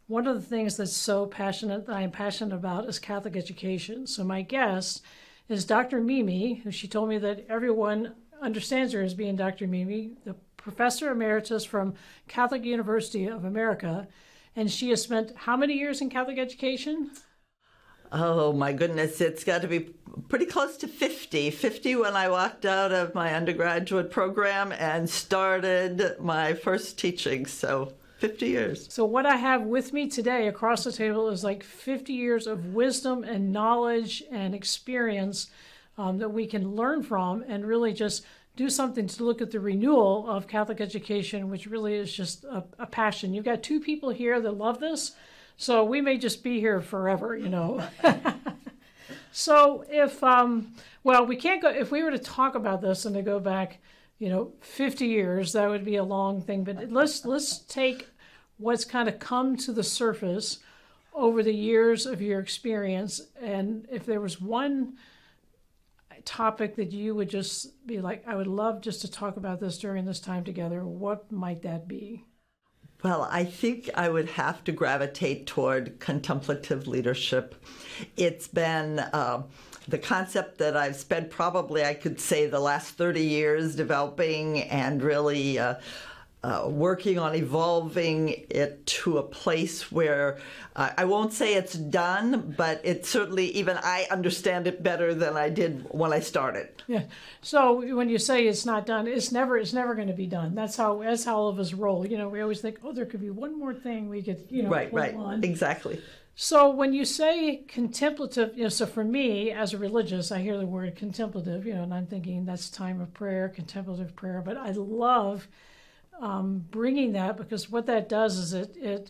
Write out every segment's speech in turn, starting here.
one of the things that's so passionate that I'm passionate about is Catholic education. So my guest is Dr. Mimi, who she told me that everyone understands her as being Dr. Mimi, the Professor Emeritus from Catholic University of America. And she has spent how many years in Catholic education? Oh my goodness, it's got to be pretty close to 50. 50 when I walked out of my undergraduate program and started my first teaching, so 50 years. So what I have with me today across the table is like 50 years of wisdom and knowledge and experience that we can learn from and really just do something to look at the renewal of Catholic education, which really is just a passion. You've got two people here that love this, so we may just be here forever, you know. So if, well, we can't go, if we were to talk about this and to go back, 50 years, that would be a long thing. But let's take what's kind of come to the surface over the years of your experience. And if there was one topic that you would just be like, I would love just to talk about this during this time together, what might that be? Well, I think I would have to gravitate toward contemplative leadership. It's been the concept that I've spent probably, I could say, the last 30 years developing and really working on evolving it to a place where I won't say it's done, but it certainly, even I understand it better than I did when I started. Yeah. So when you say it's not done, it's never going to be done. That's how all of us roll. We always think, oh, there could be one more thing we could, right, on. Exactly. So when you say contemplative, so for me as a religious, I hear the word contemplative, and I'm thinking that's time of prayer, contemplative prayer. But I love bringing that, because what that does is it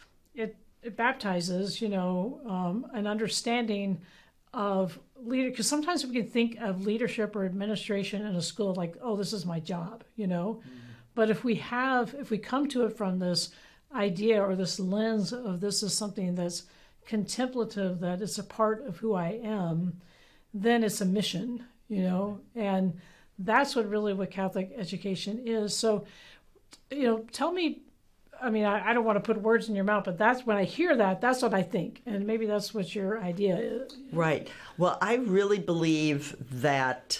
baptizes, an understanding of leader. Because sometimes we can think of leadership or administration in a school like, oh, this is my job, Mm-hmm. But if we come to it from this idea or this lens of this is something that's contemplative, that it's a part of who I am, then it's a mission, and that's what Catholic education is. So, tell me, I don't want to put words in your mouth, but that's when I hear that, that's what I think. And maybe that's what your idea is. Right. Well, I really believe that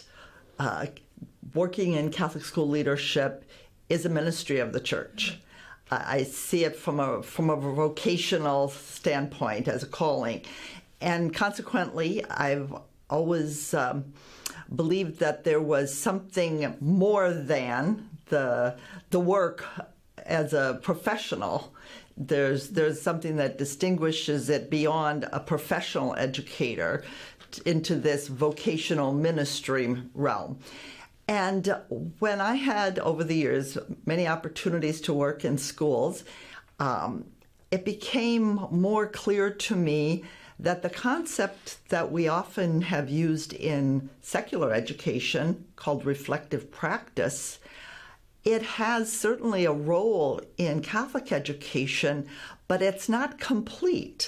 working in Catholic school leadership is a ministry of the Church. I see it from a vocational standpoint as a calling. And consequently, I've always believed that there was something more than the work as a professional. There's something that distinguishes it beyond a professional educator into this vocational ministry realm. And when I had, over the years, many opportunities to work in schools, it became more clear to me that the concept that we often have used in secular education, called reflective practice, it has certainly a role in Catholic education, but it's not complete.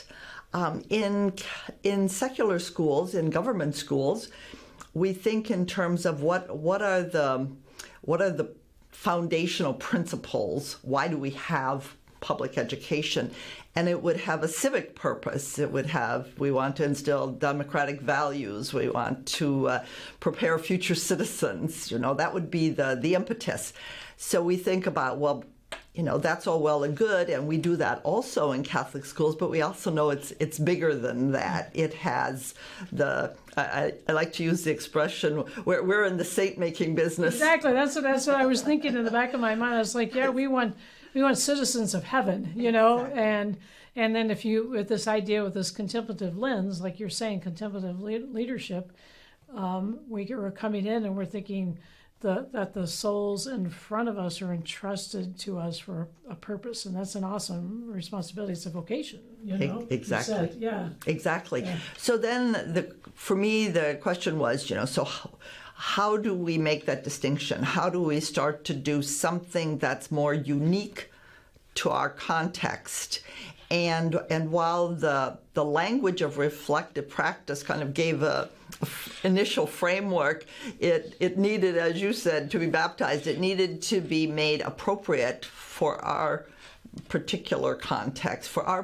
In secular schools, in government schools, we think in terms of what are the foundational principles? Why do we have public education? And it would have a civic purpose. We want to instill democratic values. We want to prepare future citizens. That would be the impetus. So we think about, well, that's all well and good, and we do that also in Catholic schools, but we also know it's bigger than that. It has I like to use the expression, we're in the saint-making business. Exactly. That's what I was thinking in the back of my mind. I was like, yeah, we want citizens of heaven, Exactly. and then if you, with this idea, with this contemplative lens, like you're saying, contemplative leadership, we're coming in and we're thinking that the souls in front of us are entrusted to us for a purpose, and that's an awesome responsibility. It's a vocation, Exactly. Yeah. Exactly. Yeah. So then, for me, the question was, so how do we make that distinction? How do we start to do something that's more unique to our context? And while the language of reflective practice kind of gave a initial framework, it needed, as you said, to be baptized. It needed to be made appropriate for our particular context, for our